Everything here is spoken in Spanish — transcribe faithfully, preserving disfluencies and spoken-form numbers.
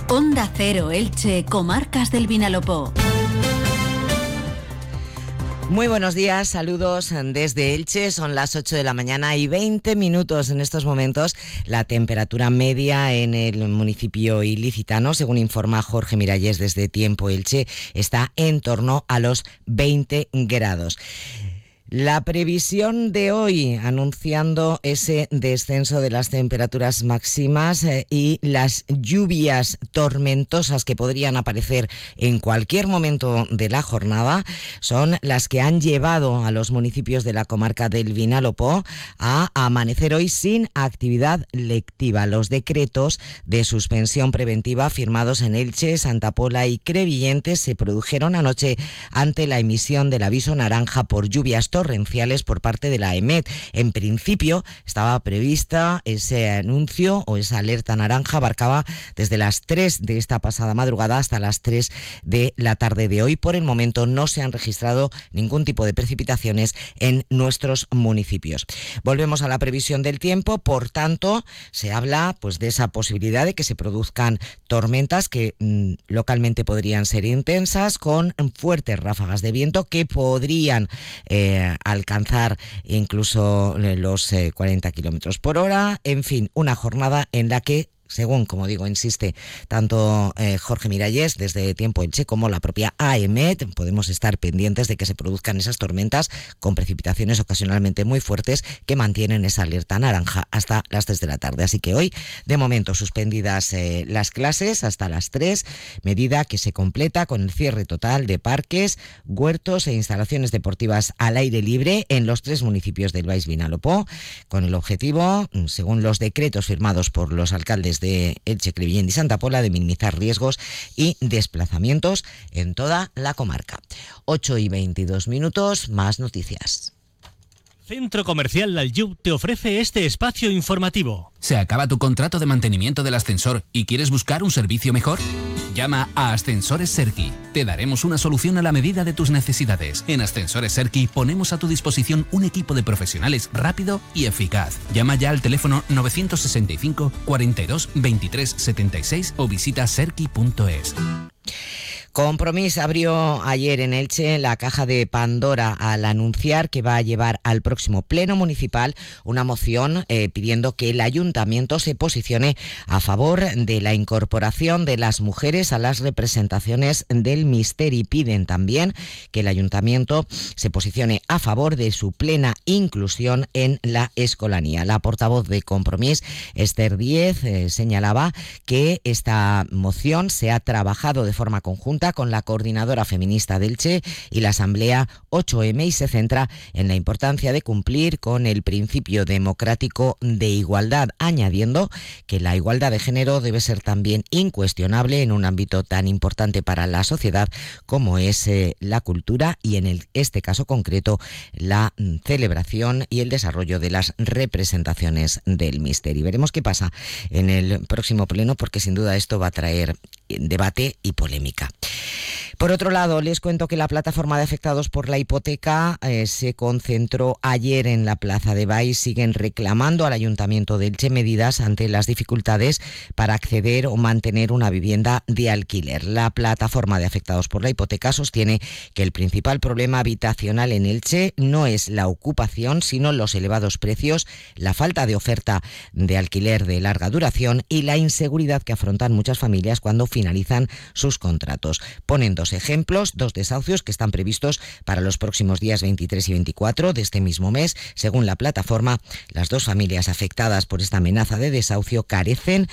Onda Cero Elche, Comarcas del Vinalopó. Muy buenos días, saludos desde Elche, son las ocho de la mañana y veinte minutos en estos momentos. La temperatura media en el municipio ilicitano, según informa Jorge Miralles desde Tiempo Elche, está en torno a los veinte grados. La previsión de hoy, anunciando ese descenso de las temperaturas máximas eh, y las lluvias tormentosas que podrían aparecer en cualquier momento de la jornada, son las que han llevado a los municipios de la comarca del Vinalopó a amanecer hoy sin actividad lectiva. Los decretos de suspensión preventiva firmados en Elche, Santa Pola y Crevillente se produjeron anoche ante la emisión del aviso naranja por lluvias tormentosas torrenciales por parte de la E M E T. En principio estaba prevista ese anuncio o esa alerta naranja, abarcaba desde las tres de esta pasada madrugada hasta las tres de la tarde de hoy. Por el momento no se han registrado ningún tipo de precipitaciones en nuestros municipios. Volvemos a la previsión del tiempo, por tanto se habla pues de esa posibilidad de que se produzcan tormentas que mmm, localmente podrían ser intensas, con fuertes ráfagas de viento que podrían eh, alcanzar incluso los eh, cuarenta kilómetros por hora. En fin, una jornada en la que, según, como digo, insiste tanto eh, Jorge Miralles desde Tiempo Elche como la propia A E M E T, podemos estar pendientes de que se produzcan esas tormentas con precipitaciones ocasionalmente muy fuertes que mantienen esa alerta naranja hasta las tres de la tarde. Así que hoy, de momento, suspendidas eh, las clases hasta las tres, medida que se completa con el cierre total de parques, huertos e instalaciones deportivas al aire libre en los tres municipios del Baix Vinalopó, con el objetivo, según los decretos firmados por los alcaldes de Elche, Crevillent y Santa Pola, de minimizar riesgos y desplazamientos en toda la comarca. ocho y veintidós minutos, más noticias. Centro Comercial Laljub te ofrece este espacio informativo. ¿Se acaba tu contrato de mantenimiento del ascensor y quieres buscar un servicio mejor? Llama a Ascensores Serki. Te daremos una solución a la medida de tus necesidades. En Ascensores Serki ponemos a tu disposición un equipo de profesionales rápido y eficaz. Llama ya al teléfono nueve seis cinco, cuarenta y dos, veintitrés setenta y seis o visita serki punto es. Compromís abrió ayer en Elche la caja de Pandora al anunciar que va a llevar al próximo pleno municipal una moción eh, pidiendo que el ayuntamiento se posicione a favor de la incorporación de las mujeres a las representaciones del Misteri. Piden también que el ayuntamiento se posicione a favor de su plena inclusión en la escolanía. La portavoz de Compromís, Esther Díez, eh, señalaba que esta moción se ha trabajado de forma conjunta con la Coordinadora Feminista de Elche y la Asamblea ocho eme y se centra en la importancia de cumplir con el principio democrático de igualdad, añadiendo que la igualdad de género debe ser también incuestionable en un ámbito tan importante para la sociedad como es eh, la cultura y en el, este caso concreto la mm, celebración y el desarrollo de las representaciones del Misteri. Veremos qué pasa en el próximo pleno, porque sin duda esto va a traer debate y polémica. Por otro lado, les cuento que la plataforma de afectados por la hipoteca eh, se concentró ayer en la Plaza de Baix. Siguen reclamando al Ayuntamiento de Elche medidas ante las dificultades para acceder o mantener una vivienda de alquiler. La plataforma de afectados por la hipoteca sostiene que el principal problema habitacional en Elche no es la ocupación, sino los elevados precios, la falta de oferta de alquiler de larga duración y la inseguridad que afrontan muchas familias cuando finalizan sus contratos. Ponen dos ejemplos, dos desahucios que están previstos para los próximos días veintitrés y veinticuatro de este mismo mes. Según la plataforma, las dos familias afectadas por esta amenaza de desahucio carecen